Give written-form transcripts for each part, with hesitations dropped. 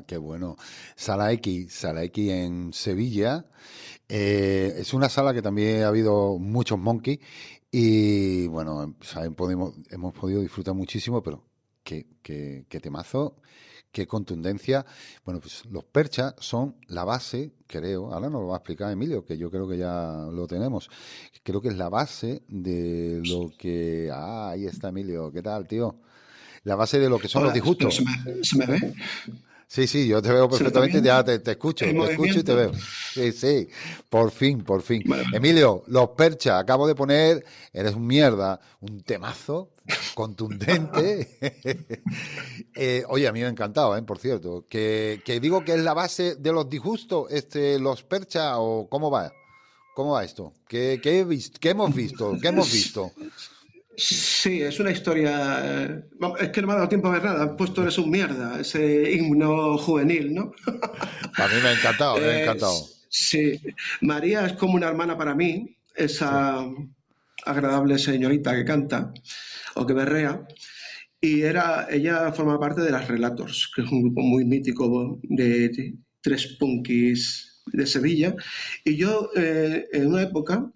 qué bueno. Sala X en Sevilla. Es una sala que también ha habido muchos Monkey y bueno, hemos podido disfrutar muchísimo, pero qué temazo, qué contundencia. Bueno, pues los perchas son la base, creo, ahora nos lo va a explicar Emilio, que yo creo que ya lo tenemos. Creo que es la base de lo que... Ah, ahí está Emilio, ¿qué tal, tío? La base de lo que son los Hola, pero disgustos. se me ve? Sí, sí, yo te veo ¿Se me está perfectamente, viendo? ya te escucho, ¿El te escucho y te movimiento? veo. Sí, sí, por fin, por fin. Vale, vale. Emilio, los percha, acabo de poner, eres un mierda, un temazo contundente. Oye, a mí me ha encantado, por cierto. Que digo que es la base de los disgustos, los percha, o cómo va esto. ¿Qué he visto? ¿Qué hemos visto? ¿Qué hemos visto? Sí, es una historia. Es que no me ha dado tiempo a ver nada. Han puesto Eres un mierda, ese himno juvenil, ¿no? A mí me ha encantado, me ha encantado. Sí, María es como una hermana para mí, Sí, esa agradable señorita que canta o que berrea. Y ella forma parte de las Relators, que es un grupo muy mítico de tres punkis de Sevilla. Y yo en una época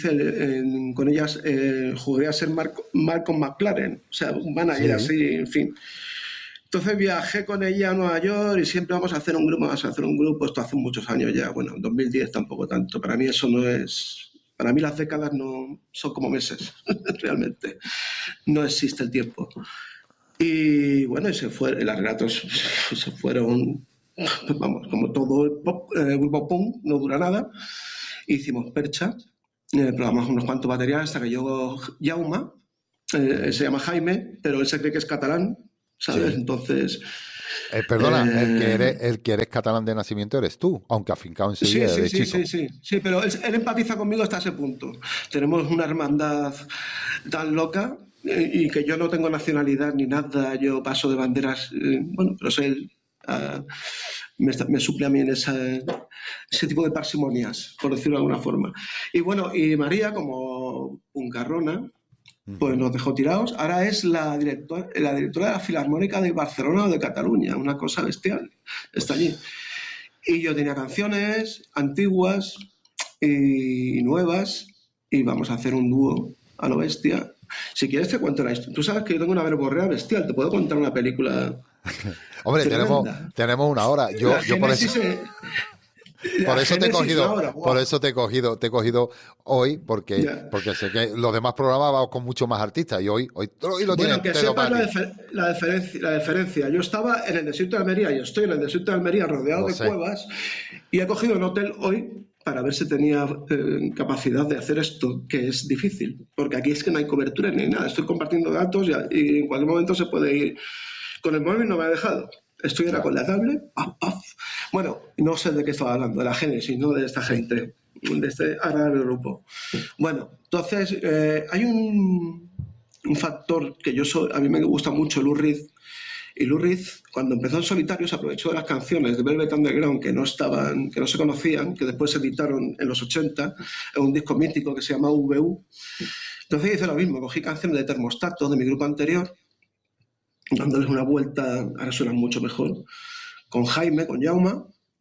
con ellas, jugué a ser Malcolm McLaren, o sea, un manager sí. así, en fin. Entonces viajé con ella a Nueva York y siempre vamos a hacer un grupo, esto hace muchos años ya, bueno, en 2010 tampoco tanto, para mí eso no es, para mí las décadas no son como meses, realmente, no existe el tiempo. Y bueno, las relatos se fueron, vamos, como todo el grupo punk, no dura nada. Hicimos percha, probamos unos cuantos materiales hasta que llegó Jauma, se llama Jaime, pero él se cree que es catalán, ¿sabes? Sí. Entonces, Perdona, eh, el que eres catalán de nacimiento eres tú, aunque afincado en sí, Sevilla sí, de sí, sí, chico. sí, sí, pero él empatiza conmigo hasta ese punto. Tenemos una hermandad tan loca y que yo no tengo nacionalidad ni nada, yo paso de banderas, bueno, pero es él. ah, me suple a mí en ese tipo de parsimonias, por decirlo de alguna forma. Y bueno, y María, como puncarrona, pues Ujú. nos dejó tirados. Ahora es la directora de la Filarmónica de Barcelona o de Cataluña, una cosa bestial. Está allí. Pues, Y yo tenía canciones antiguas y nuevas y vamos a hacer un dúo a lo bestia. Si quieres te cuento la historia. Tú sabes que yo tengo una verborrea bestial, te puedo contar una película hombre, tremenda. tenemos una hora. La Yo Génesis, por la eso te he Génesis, una cogido, hora, por ¡buah! eso te he cogido hoy, Ya. porque sé que los demás programas vamos con mucho más artistas y hoy lo Bueno, tienes, que te lo sepas para ti. la diferencia. Yo estaba en el desierto de Almería, yo estoy en el desierto de Almería rodeado Lo de sé. cuevas y he cogido un hotel hoy para ver si tenía capacidad de hacer esto, que es difícil, porque aquí es que no hay cobertura ni nada. Estoy compartiendo datos y en cualquier momento se puede ir. Con el móvil no me ha dejado. Estoy ahora Ya. con la tablet. Paf, paf. Bueno, no sé de qué estaba hablando, de la Génesis, ¿no? De esta Sí. gente, de este agradable grupo. Bueno, entonces hay un factor que a mí me gusta mucho, Lou Reed, y Lou Reed, cuando empezó en solitario, se aprovechó de las canciones de Velvet Underground que no se conocían, que después se editaron en los 80, en un disco mítico que se llama VU. Entonces hice lo mismo, cogí canciones de Termostato, de mi grupo anterior, dándoles una vuelta, ahora suenan mucho mejor, con Jaime, con Jauma,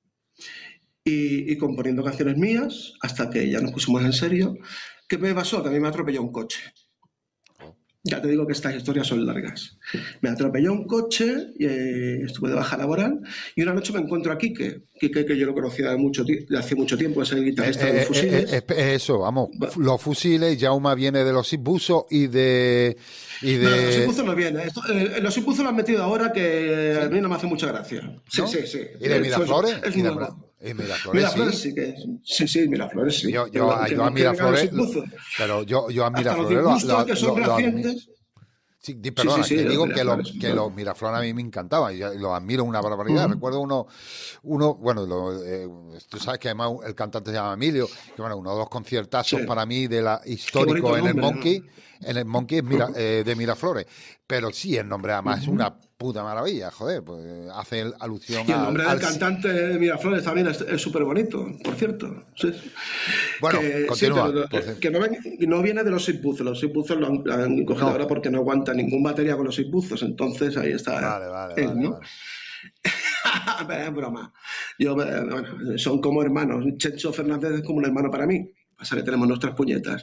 y componiendo canciones mías, hasta que ya nos pusimos en serio. ¿Qué me pasó? Que a mí me atropelló un coche. Oh. Ya te digo que estas historias son largas. Me atropelló un coche, estuve de baja laboral y una noche me encuentro a Quique que yo lo conocía de hace mucho tiempo, es el guitarrista de Los Fusiles. Eso, vamos, los fusiles, Jauma viene de los Busos y No, los de impulsos no vienen. Los impulsos lo han metido ahora que a ¿sí? mí no me hace mucha gracia. Sí, ¿No? sí, sí. ¿Y de Miraflores? Es nuevo. Y Miraflores Miraflores sí. sí que sí, sí, Miraflores sí. Que Yo a no quieren a los Miraflores, impulsos. pero yo a Hasta los Miraflores disgustos que son lo admiro. recientes. Sí, Sí, sí, perdona, sí, que los digo Miraflores. que los Miraflores a mí me encantaban y los admiro una barbaridad. Ujú, Recuerdo bueno, tú sabes que además el cantante se llama Emilio, que bueno, uno de los sí. conciertazos para mí Qué bonito histórico nombre, ¿no? en el Monkey es Ujú, de Miraflores. Pero sí, el nombre además es ujú. una puta maravilla, joder, pues hace alusión Y el nombre del al cantante de Miraflores también es súper bonito, por cierto. Sí. bueno, Sí, pero continúa. no viene de los impulsos. Los impulsos lo han cogido No, ahora porque no aguanta ningún batería con los impulsos. Entonces ahí está vale, vale, él, vale, ¿no? vale. Es broma. Bueno, son como hermanos. Chencho Fernández es como un hermano para mí. Pasa que tenemos nuestras puñetas.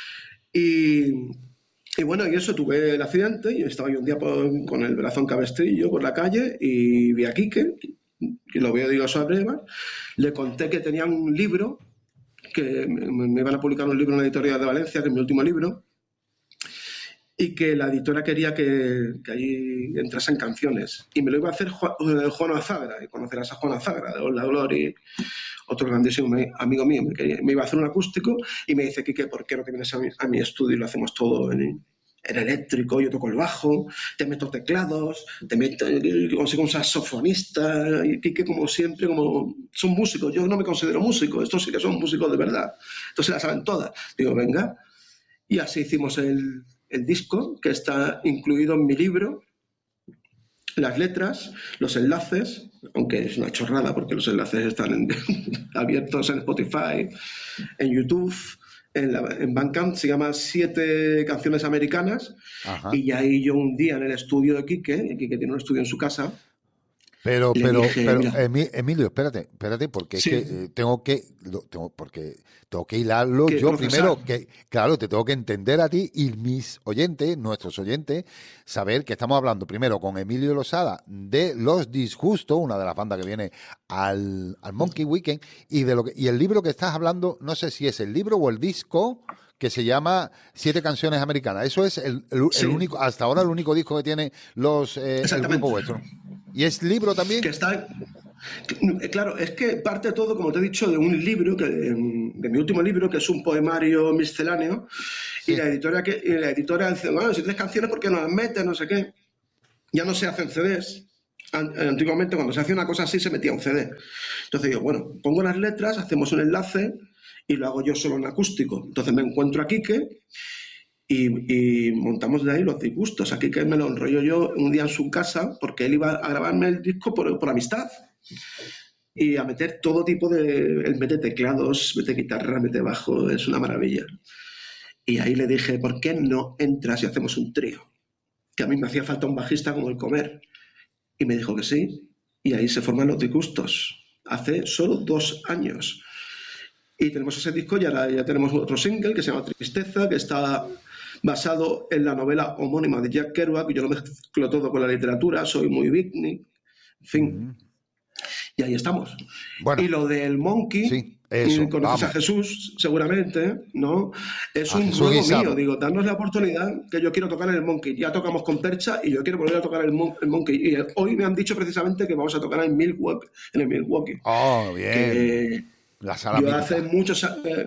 Y, y bueno, y eso, tuve el accidente y estaba yo un día con el brazo en cabestrillo por la calle y vi a Quique, que lo veo, digo, sobre le conté que tenía un libro, que me iban a publicar un libro en la editorial de Valencia, que es mi último libro, y que la editora quería que ahí entrasen canciones. Y me lo iba a hacer Juan Azagra, y conocerás a Juan Azagra, de Hola Glory, otro grandísimo amigo mío, me iba a hacer un acústico y me dice, Quique, ¿por qué no te vienes a mi estudio y lo hacemos todo en eléctrico? Yo toco el bajo, te meto teclados, consigo un saxofonista, y Quique, como siempre, como son músicos, yo no me considero músico, estos sí que son músicos de verdad, estos se la saben todas. Digo, venga, y así hicimos el disco, que está incluido en mi libro, las letras, los enlaces, aunque es una chorrada porque los enlaces están abiertos en Spotify, en YouTube, en Bandcamp, se llama 7 canciones americanas. Ajá. Y ahí yo un día en el estudio de Quique tiene un estudio en su casa, le dije, mira, Emilio, espérate, porque es que sí, porque tengo que hilarlo que yo procesar. primero, que claro, te tengo que entender a ti y mis oyentes, nuestros oyentes, saber que estamos hablando primero con Emilio Losada de Los Disgustos, una de las bandas que viene al Monkey Weekend, y el libro que estás hablando, no sé si es el libro o el disco, que se llama 7 canciones americanas. Eso es el Sí, único, hasta ahora el único disco que tiene el grupo exactamente. vuestro. ¿Y es libro Que también? está, claro, es que parte todo, como te he dicho, de un libro, de mi último libro, que es un poemario misceláneo, y Sí. la editora dice, bueno, si tienes canciones, ¿por qué no las metes? No sé qué. Ya no se hacen CDs. Antiguamente, cuando se hacía una cosa así, se metía un CD. Entonces digo, bueno, pongo las letras, hacemos un enlace y lo hago yo solo en acústico. Entonces me encuentro a Quique y montamos de ahí Los Disgustos. A Quique me lo enrollo yo un día en su casa porque él iba a grabarme el disco por amistad y a meter todo tipo de... Él mete teclados, mete guitarra, mete bajo, es una maravilla. Y ahí le dije, ¿por qué no entras y hacemos un trío? Que a mí me hacía falta un bajista como el Comer. Y me dijo que sí. Y ahí se forman Los Disgustos. Hace solo 2 años. Y tenemos ese disco y ahora ya tenemos otro single que se llama Tristeza, que está basado en la novela homónima de Jack Kerouac, y yo lo mezclo todo con la literatura, soy muy beatnik, en fin, Ujú. y ahí estamos. Y Bueno, lo del Monkey, sí, eso, conoces a vamos. Jesús, seguramente, ¿no? Es A un Jesús ruego mío, Guisado. digo, darnos la oportunidad que yo quiero tocar en el Monkey. Ya tocamos con Percha y yo quiero volver a tocar el Monkey. Y hoy me han dicho precisamente que vamos a tocar en el Milwaukee. Oh, bien. Que La sala yo hace mítica. muchos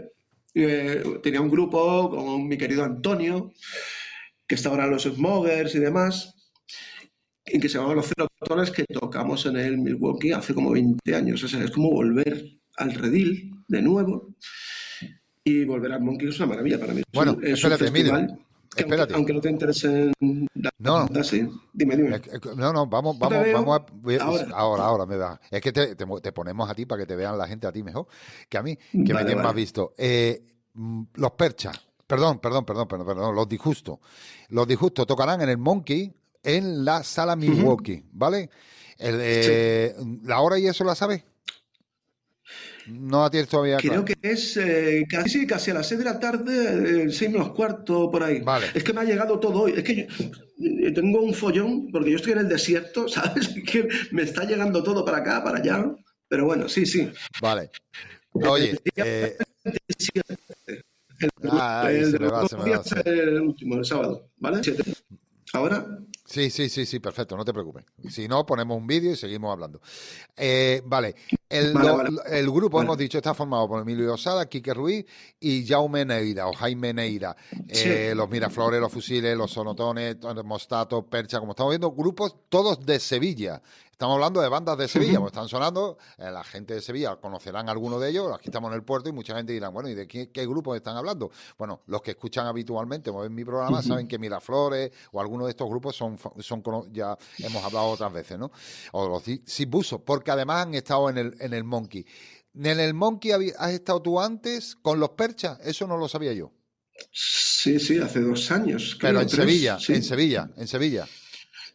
tenía un grupo con mi querido Antonio, que está ahora en los Smokers y demás, y que se llamaban Los Cerotones, que tocamos en el Milwaukee hace como 20 años. O sea, es como volver al redil de nuevo, y volver al Monkey es una maravilla para mí. Bueno, Es un espérate, Emilio. festival que Espérate. aunque no te interesen las No, bandas, sí. Dime, dime. no, No te vamos veo a... ahora. Ahora me da. Es que te ponemos a ti para que te vean la gente a ti mejor que a mí, que me Vale, tienen más vale. visto. Los Perchas, perdón, los Disjustos. Los Disjustos tocarán en el Monkey en la sala Ujú. Milwaukee, ¿vale? El, Sí. ¿La hora y eso la sabes? No la tienes todavía Creo claro. que es casi a las 6 de la tarde, 6 menos cuarto, por ahí. Vale, Es que me ha llegado todo hoy. Es que yo tengo un follón, porque yo estoy en el desierto, ¿sabes? Que me está llegando todo para acá, para allá. Pero bueno, sí, sí. vale. Oye, Día ay, el se de me los va, 2 se me va. días es el último, el sábado, ¿vale? 7. Ahora, Sí, perfecto, no te preocupes. Si no, ponemos un vídeo y seguimos hablando. Vale, vale, vale, el grupo, hemos vale. dicho, está formado por Emilio Osada, Quique Ruiz y Jaume Neira o Jaime Neira. Sí. Los Miraflores, los Fusiles, los Sonotones, Mostato, Percha, como estamos viendo, grupos todos de Sevilla. Estamos hablando de bandas de Sevilla, Ujú, pues están sonando, la gente de Sevilla conocerán algunos de ellos, aquí estamos en el puerto y mucha gente dirá, bueno, ¿y de qué grupos están hablando? Bueno, los que escuchan habitualmente o ven mi programa ujú. saben que Miraflores o algunos de estos grupos ya hemos hablado otras veces, ¿no? O los Sibusos, porque además han estado en el Monkey. ¿En el Monkey has estado tú antes con los Perchas? Eso no lo sabía yo. Sí, sí, hace 2 años, Pero creo, 3, En sí. Sevilla, en Sevilla.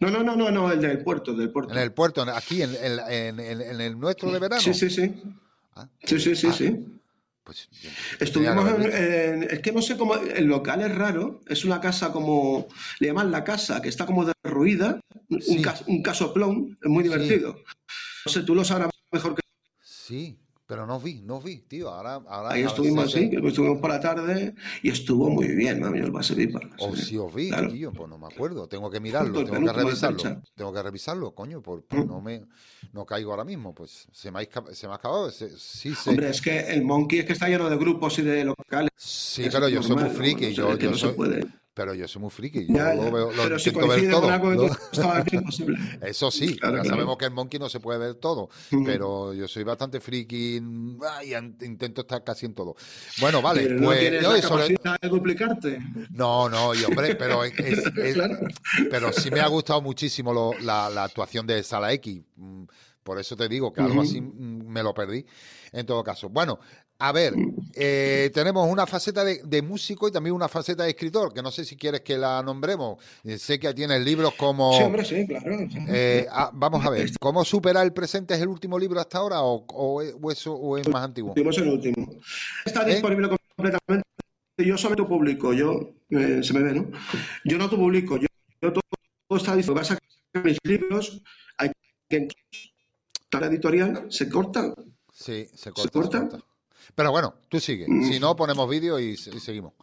No, el del puerto, En el puerto, aquí, en el nuestro de verano. Sí, sí, sí. Ah, Sí, pues, sí, sí, sí. pues yo entonces tenía que Estuvimos haber visto. es que no sé cómo, el local es raro, es una casa como, le llaman la casa, que está como derruida, Sí, un casoplón, es muy sí, divertido. No sé, tú lo sabrás mejor que sí, pero no vi, tío. ahí Ahora sí estuvimos así, sé. que estuvimos por la tarde y estuvo muy bien, mami, el Base Pipa, O sí, si os vi, claro. tío, pues no me acuerdo. Tengo que mirarlo, El tengo que penúltimo de revisarlo. percha. Tengo que revisarlo, coño, pues Mm. no caigo ahora mismo. Pues se me ha acabado. Sí sé. Hombre, es que el Monkey es que está lleno de grupos y de locales, Sí, es pero yo soy muy normal, ¿no? No friki, sé, es que no se puede. pero yo soy muy friki, Ya, yo ya. lo Pero si intento ver coincide con todo. algo que tú estabas es imposible. Eso sí, Claro, ya claro. sabemos que en Monkey no se puede ver todo, Mm. pero yo soy bastante friki y intento estar casi en todo. Bueno, vale, Pero no pues tienes yo la eso, capacidad de duplicarte. no, y hombre, Claro. pero sí me ha gustado muchísimo la actuación de Sala X. Por eso te digo que algo así Ujú. me lo perdí. En todo caso, bueno, a ver, tenemos una faceta de músico y también una faceta de escritor, que no sé si quieres que la nombremos. Sé que tienes libros Sí, como, hombre, sí, claro. vamos a ver, ¿Cómo superar el presente es el último libro hasta ahora o es más antiguo? Estuvimos en el último. Está ¿Eh? disponible completamente. Yo solamente publico, se me ve, ¿no? Yo no te publico, yo todo está disponible. Lo que pasa es que mis libros, hay que la editorial, Sí, se se corta. corta. Pero bueno, tú sigue. Si no, Mm, ponemos vídeo y seguimos.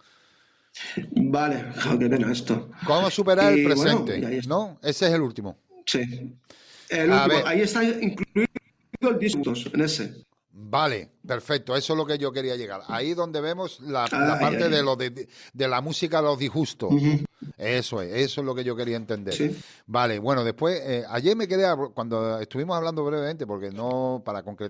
vale, jo, qué pena esto. ¿Cómo superar el Y bueno, y presente? ahí está. ¿No? Ese es el último. Sí. El A último, ver, ahí está incluido el disco, en ese. vale, perfecto. Eso es lo que yo quería llegar. Ahí donde vemos la Ay, parte ay, de ay. de la música, los disgustos. Ujú. Eso es lo que yo quería entender. Sí. Vale, bueno, después, ayer me quedé, cuando estuvimos hablando brevemente, porque no, para concretar